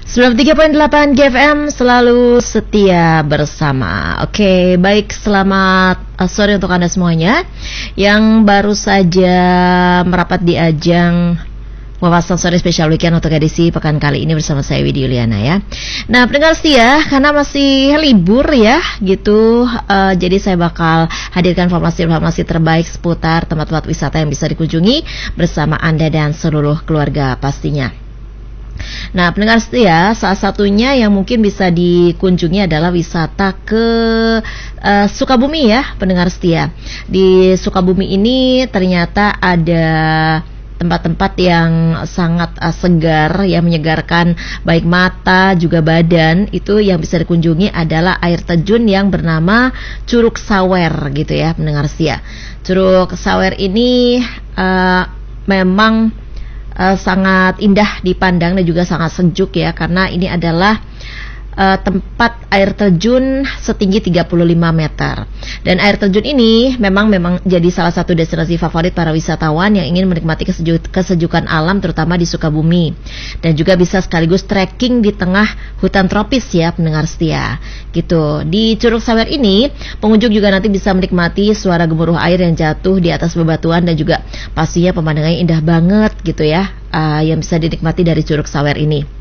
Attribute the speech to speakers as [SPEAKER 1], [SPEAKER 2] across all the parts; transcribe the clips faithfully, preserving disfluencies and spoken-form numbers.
[SPEAKER 1] sembilan puluh tiga koma delapan G F M selalu setia bersama. Oke, baik, selamat uh, sore untuk Anda semuanya yang baru saja merapat di ajang wawasan sore spesial weekend untuk edisi pekan kali ini bersama saya Widi Yuliana ya. Nah, pendengar setia, karena masih libur ya gitu, uh, jadi saya bakal hadirkan informasi-informasi terbaik seputar tempat-tempat wisata yang bisa dikunjungi bersama Anda dan seluruh keluarga pastinya. Nah, pendengar setia, salah satunya yang mungkin bisa dikunjungi adalah wisata ke uh, Sukabumi ya, pendengar setia. Di Sukabumi ini ternyata ada tempat-tempat yang sangat uh, segar, yang menyegarkan baik mata juga badan. Itu yang bisa dikunjungi adalah air terjun yang bernama Curug Sawer gitu ya, pendengar setia. Curug Sawer ini uh, memang Uh, sangat indah dipandang dan juga sangat sejuk ya, karena ini adalah uh, tempat air terjun setinggi tiga puluh lima meter. Dan air terjun ini memang memang jadi salah satu destinasi favorit para wisatawan yang ingin menikmati kesejuk, kesejukan alam terutama di Sukabumi. Dan juga bisa sekaligus trekking di tengah hutan tropis ya, pendengar setia. Gitu. Di Curug Sawer ini pengunjung juga nanti bisa menikmati suara gemuruh air yang jatuh di atas bebatuan dan juga pastinya pemandangannya indah banget gitu ya, uh, yang bisa dinikmati dari Curug Sawer ini.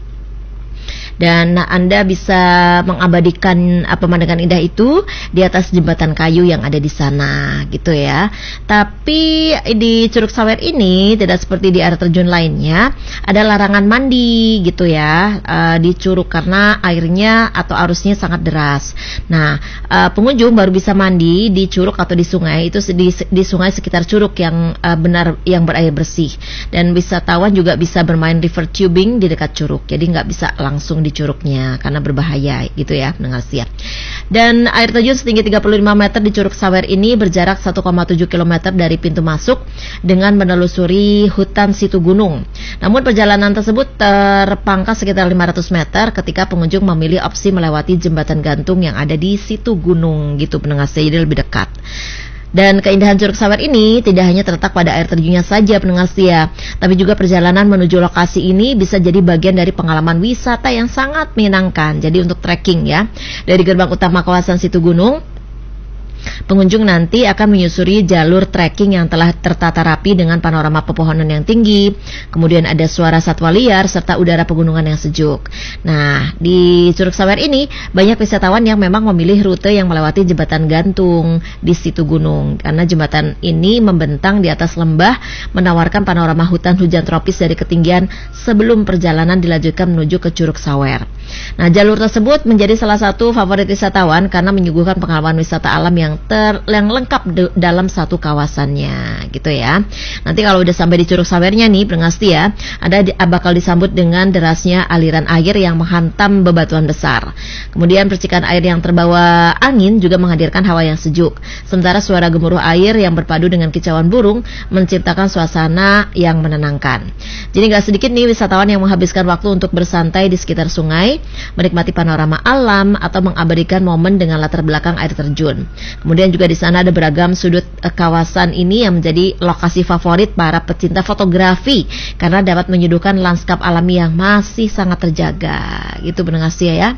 [SPEAKER 1] Dan Anda bisa mengabadikan uh, pemandangan indah itu di atas jembatan kayu yang ada di sana gitu ya. Tapi di Curug Sawer ini tidak seperti di air terjun lainnya, ada larangan mandi gitu ya uh, di curug karena airnya atau arusnya sangat deras. Nah, uh, pengunjung baru bisa mandi di curug atau di sungai itu di, di sungai sekitar curug yang uh, benar yang berair bersih. Dan wisatawan juga bisa bermain river tubing di dekat curug. Jadi nggak bisa langsung di curugnya karena berbahaya gitu ya, pendengar setia. Dan air terjun setinggi tiga puluh lima meter di Curug Sawer ini berjarak satu koma tujuh kilometer dari pintu masuk dengan menelusuri hutan Situ Gunung. Namun perjalanan tersebut terpangkas sekitar lima ratus meter ketika pengunjung memilih opsi melewati jembatan gantung yang ada di Situ Gunung gitu, pendengar setia, jadi lebih dekat. Dan keindahan Curug Sawer ini tidak hanya terletak pada air terjunnya saja, pendengar setia, tapi juga perjalanan menuju lokasi ini bisa jadi bagian dari pengalaman wisata yang sangat menyenangkan. Jadi untuk trekking ya, dari gerbang utama kawasan Situ Gunung, pengunjung nanti akan menyusuri jalur trekking yang telah tertata rapi dengan panorama pepohonan yang tinggi, kemudian ada suara satwa liar serta udara pegunungan yang sejuk. Nah, di Curug Sawer ini banyak wisatawan yang memang memilih rute yang melewati jembatan gantung di Situ Gunung karena jembatan ini membentang di atas lembah, menawarkan panorama hutan hujan tropis dari ketinggian sebelum perjalanan dilanjutkan menuju ke Curug Sawer. Nah, jalur tersebut menjadi salah satu favorit wisatawan karena menyuguhkan pengalaman wisata alam yang ter yang lengkap de, dalam satu kawasannya gitu ya. Nanti kalau udah sampai di Curug Sawernya nih, pendengar setia, ada di, bakal disambut dengan derasnya aliran air yang menghantam bebatuan besar. Kemudian percikan air yang terbawa angin juga menghadirkan hawa yang sejuk. Sementara suara gemuruh air yang berpadu dengan kicauan burung menciptakan suasana yang menenangkan. Jadi gak sedikit nih wisatawan yang menghabiskan waktu untuk bersantai di sekitar sungai, menikmati panorama alam atau mengabadikan momen dengan latar belakang air terjun. Kemudian juga di sana ada beragam sudut eh, kawasan ini yang menjadi lokasi favorit para pecinta fotografi karena dapat menyuguhkan lanskap alami yang masih sangat terjaga. Gitu, pendengar setia ya.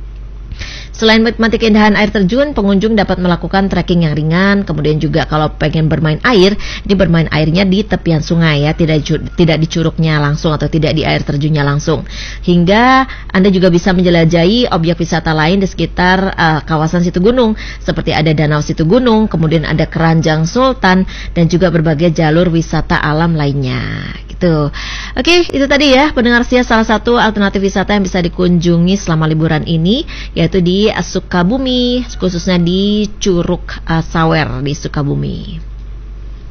[SPEAKER 1] Selain menikmati keindahan air terjun, pengunjung dapat melakukan trekking yang ringan. Kemudian juga kalau pengen bermain air, ini bermain airnya di tepian sungai ya, tidak tidak di curugnya langsung atau tidak di air terjunnya langsung. Hingga Anda juga bisa menjelajahi objek wisata lain di sekitar uh, kawasan Situ Gunung, seperti ada Danau Situ Gunung, kemudian ada Keranjang Sultan dan juga berbagai jalur wisata alam lainnya. Gitu. Oke, itu tadi ya, pendengar setia, salah satu alternatif wisata yang bisa dikunjungi selama liburan ini, yaitu di Sukabumi, khususnya di Curug uh, Sawer di Sukabumi.